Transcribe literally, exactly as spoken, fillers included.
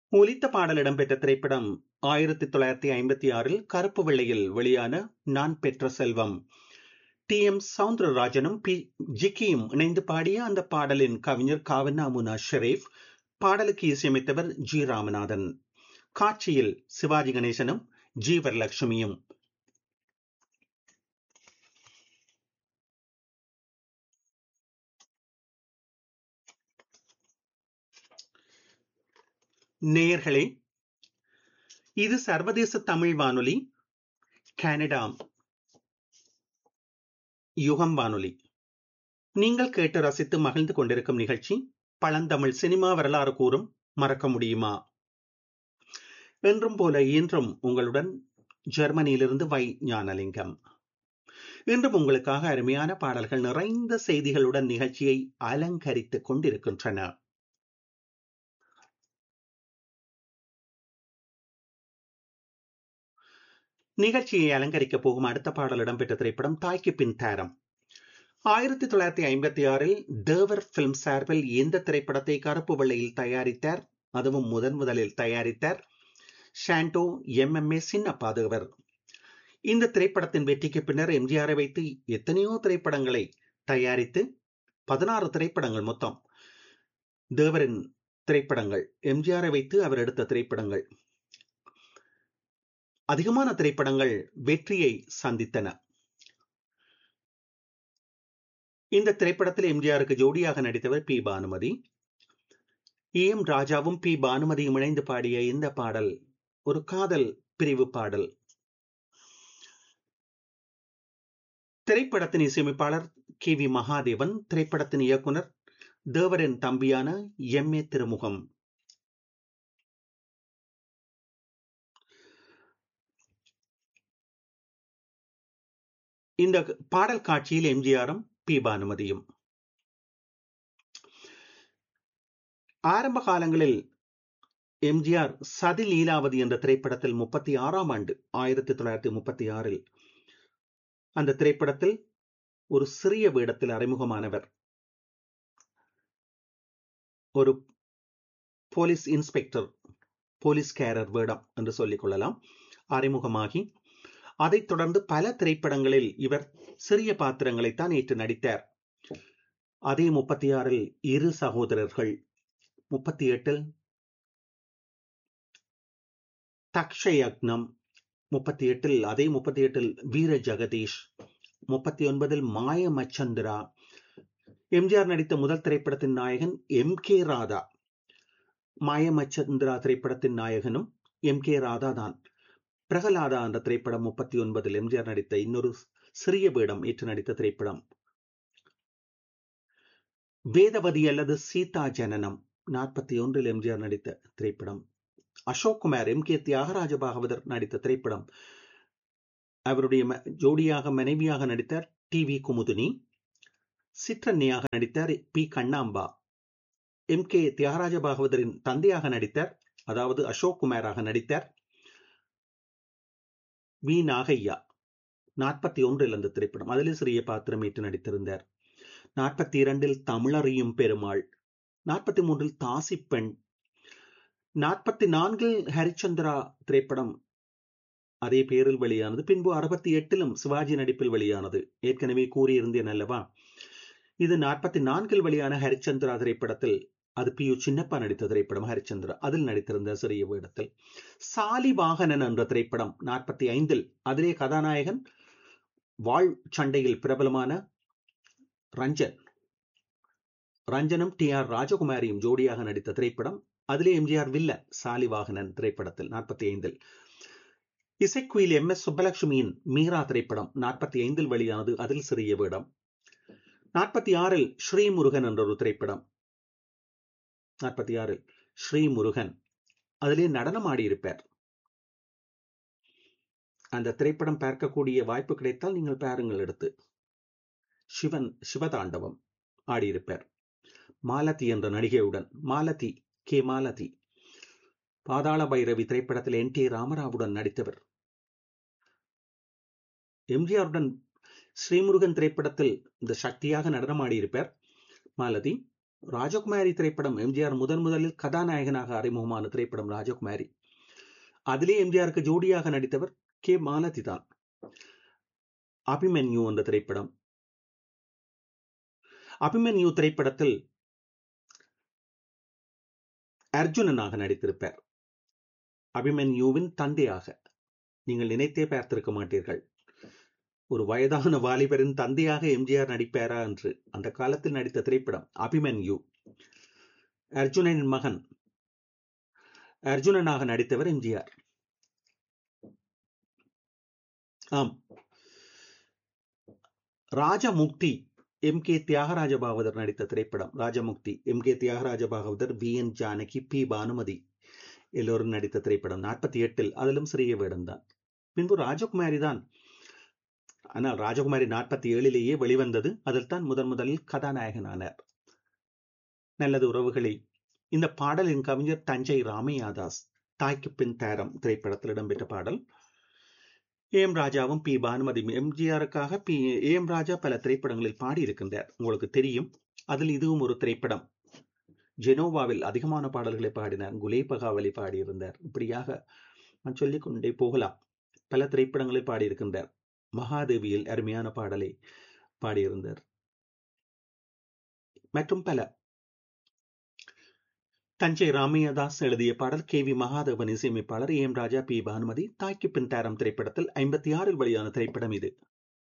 ஒலித்த பாடல் இடம்பெற்ற திரைப்படம் ஆயிரத்தி தொள்ளாயிரத்தி ஐம்பத்தி ஆறில் கருப்பு வெள்ளையில் வெளியான நான் பெற்ற செல்வம். டி எம் சவுந்தரராஜனும் பி ஜிக்கியும் இணைந்து பாடிய அந்த பாடலின் கவிஞர் காவன்னா முனா ஷெரீப், பாடலுக்கு இசையமைத்தவர் ஜி ராமநாதன். காட்சியில் சிவாஜி கணேசனும் ஜி வரலட்சுமியும். நேயர்களே, இது சர்வதேச தமிழ் வானொலி, கனடா யுகம் வானொலி. நீங்கள் கேட்டு ரசித்து மகிழ்ந்து கொண்டிருக்கும் நிகழ்ச்சி பழந்தமிழ் சினிமா வரலாறு கூறும் மறக்க முடியுமா. என்றும் போல இன்றும் உங்களுடன் ஜெர்மனியிலிருந்து வை ஞானலிங்கம். இன்றும் உங்களுக்காக அருமையான பாடல்கள் நிறைந்த செய்திகளுடன் நிகழ்ச்சியை அலங்கரித்துக் கொண்டிருக்கின்றன. நிகழ்ச்சியை அலங்கரிக்க போகும் அடுத்த பாடல் இடம்பெற்ற திரைப்படம் தாய்க்கு பின் தாரம். ஆயிரத்தி தொள்ளாயிரத்தி ஐம்பத்தி ஆறில் தேவர் பிலிம் சார்பில் இந்த திரைப்படத்தை கருப்பு வெள்ளையில் தயாரித்தார். அதுவும் முதன் முதலில் தயாரித்தார் Shanto M M A Chinappa தேவர். இந்த திரைப்படத்தின் வெற்றிக்கு பின்னர் எம்ஜிஆரை வைத்து எத்தனையோ திரைப்படங்களை தயாரித்து பதினாறு திரைப்படங்கள் மொத்தம் தேவரின் திரைப்படங்கள், எம்ஜிஆரை வைத்து அவர் எடுத்த திரைப்படங்கள், அதிகமான திரைப்படங்கள் வெற்றியை சந்தித்தன. இந்த திரைப்படத்தில் எம்ஜிஆருக்கு ஜோடியாக நடித்தவர் பி பானுமதி. ஏ எம் ராஜாவும் பி பானுமதியும் இணைந்து பாடிய இந்த பாடல் ஒரு காதல் பிரிவு பாடல். திரைப்படத்தின் இசையமைப்பாளர் கே வி மகாதேவன், திரைப்படத்தின் இயக்குனர் தேவரின் தம்பியான எம் ஏ திருமுகம். இந்த பாடல் காட்சியில் எம்ஜிஆரும் பி பானுமதியும். ஆரம்ப காலங்களில் எம்ஜிஆர் சதி லீலாவதி என்ற திரைப்படத்தில் முப்பத்தி ஆறாம் ஆண்டு ஆயிரத்தி தொள்ளாயிரத்தி முப்பத்தி ஆறில் அந்த திரைப்படத்தில் ஒரு சிறிய வேடத்தில் அறிமுகமானவர். ஒரு போலீஸ் இன்ஸ்பெக்டர், போலீஸ்காரர் வேடம் என்று சொல்லிக் கொள்ளலாம், அறிமுகமாகி அதைத் தொடர்ந்து பல திரைப்படங்களில் இவர் சிறிய பாத்திரங்களைத்தான் ஏற்று நடித்தார். அதே முப்பத்தி ஆறில் இரு சகோதரர்கள், முப்பத்தி எட்டில் தக்ஷயக்னம், முப்பத்தி எட்டில் அதே முப்பத்தி எட்டில் வீர ஜெகதீஷ், முப்பத்தி ஒன்பதில் மாயமச்சந்திரா. எம்ஜிஆர் நடித்த முதல் திரைப்படத்தின் நாயகன் எம் கே ராதா. மாயமச்சந்திரா திரைப்படத்தின் நாயகனும் எம் கே ராதா தான். பிரகலாதா என்ற திரைப்படம் முப்பத்தி ஒன்பதில் எம்ஜிஆர் நடித்த இன்னொரு சிறிய வேடம் ஏற்று நடித்த திரைப்படம். வேதவதி அல்லது சீதா ஜனனம் நாற்பத்தி ஒன்றில் எம்ஜிஆர் நடித்த திரைப்படம். அசோக் குமார், எம் கே தியாகராஜ பாகவதர் நடித்த திரைப்படம். அவருடைய ஜோடியாக மனைவியாக நடித்தார் டி வி குமுதினி. சிற்றன்னியாக நடித்தார் B Kannamba. M K Thyagaraja பாகவதரின் தந்தையாக நடித்தார், அதாவது அசோக் குமாராக நடித்தார் வி நாகையா. நாற்பத்தி ஒன்றில் அந்த திரைப்படம், அதிலே சிறிய பாத்திரம் ஏற்று நடித்திருந்தார். நாற்பத்தி இரண்டில் தமிழறியும் பெருமாள், நாற்பத்தி மூன்றில் தாசிப்பெண், நாற்பத்தி நான்கில் ஹரிச்சந்திரா திரைப்படம் அதே பேரில் வெளியானது. பின்பு அறுபத்தி எட்டிலும் சிவாஜி நடிப்பில் வெளியானது. ஏற்கனவே கூறியிருந்தேன் அல்லவா. இது நாற்பத்தி நான்கில் வெளியான ஹரிச்சந்திரா திரைப்படத்தில் அது பி யு சின்னப்பா நடித்த திரைப்படம் ஹரிச்சந்திரா. அதில் நடித்திருந்த சிறிய வேடத்தில். சாலி வாகனன் என்ற திரைப்படம் நாற்பத்தி ஐந்தில், அதிலே கதாநாயகன் வாழ் சண்டையில் பிரபலமான ரஞ்சன். ரஞ்சனும் டி ஆர் ராஜகுமாரியும் ஜோடியாக நடித்த திரைப்படம். அதிலே எம்ஜிஆர் வில்ல சாலிவாகனன் திரைப்படத்தில் நாற்பத்தி ஐந்தில். இசைக்குயில் எம் எஸ் சுப்பலட்சுமியின் மீரா திரைப்படம் நாற்பத்தி ஐந்தில் வெளியானது. அதில் சிறிய வேடம். நாற்பத்தி ஆறில் ஸ்ரீமுருகன் என்ற ஒரு திரைப்படம். நாற்பத்தி ஆறில் ஸ்ரீமுருகன், அதிலே நடனம் ஆடியிருப்பார். அந்த திரைப்படம் பார்க்கக்கூடிய வாய்ப்பு கிடைத்தால் நீங்கள் பாருங்கள் எடுத்து. சிவன் சிவதாண்டவம் ஆடியிருப்பார் மாலதி என்ற நடிகையுடன். மாலதி, கே மாலதி. பாதாள பைரவி திரைப்படத்தில் என் டி ராமராவுடன் நடித்தவர். எம்ஜிஆருடன் ஸ்ரீமுருகன் திரைப்படத்தில் இந்த சக்தியாக நடனமாடியிருப்பார் மாலதி. ராஜகுமாரி திரைப்படம் எம்ஜிஆர் முதன் முதலில் கதாநாயகனாக அறிமுகமான திரைப்படம் ராஜகுமாரி. அதிலே எம்ஜிஆருக்கு ஜோடியாக நடித்தவர் கே மாலதி தான். அபிமன்யு என்ற திரைப்படம். அபிமன்யு திரைப்படத்தில் அர்ஜுனனாக நடித்திருப்பார். அபிமன்யுவின் தந்தையாக. நீங்கள் நினைத்தே பார்த்திருக்க மாட்டீர்கள், ஒரு வயதான வாலிபரின் தந்தையாக எம்ஜிஆர் நடிப்பாரா என்று. அந்த காலத்தில் நடித்த திரைப்படம் அபிமன்யு. அர்ஜுனனின் மகன், அர்ஜுனனாக நடித்தவர் எம்ஜிஆர். ஆம், ராஜமுக்தி எம் கே தியாகராஜ பாகவதர் நடித்த திரைப்படம் Rajamukthi. M K Thyagaraja Bhagavathar, B என் ஜானகி, பி பானுமதி எல்லோரும் நடித்த திரைப்படம். நாற்பத்தி எட்டில் அதிலும் சிறிய வேடம்தான். பின்பு ராஜகுமாரி தான். ஆனால் ராஜகுமாரி நாற்பத்தி ஏழிலேயே வெளிவந்தது. அதில் தான் முதன் முதலில் கதாநாயகனானார். நல்லது உறவுகளே, இந்த பாடலின் கவிஞர் தஞ்சை ராமையாதாஸ். தாய்க்கு பின் தாரம் திரைப்படத்தில் இடம்பெற்ற பாடல். ஏம் ராஜாவும் பி பானுமதி. எம்ஜிஆருக்காக பி ஏம் ராஜா பல திரைப்படங்களில் பாடியிருக்கின்றார், உங்களுக்கு தெரியும். அதில் இதுவும் ஒரு திரைப்படம். ஜெனோவாவில் அதிகமான பாடல்களை பாடினார். குலேபகாவலி பாடியிருந்தார். இப்படியாக நான் சொல்லிக் கொண்டே போகலாம். பல திரைப்படங்களில் பாடியிருக்கின்றார். மகாதேவியில் அருமையான பாடலை பாடியிருந்தார். மற்றும் பல. தஞ்சை ராமையாதாஸ் எழுதிய பாடல், கே வி மகாதேவன் இசையமைப்பாளர், ஏம் ராஜா, பி பானுமதி. தாய்க்கு பின் தாரம் திரைப்படத்தில் ஐம்பத்தி ஆறில் வெளியான திரைப்படம் இது.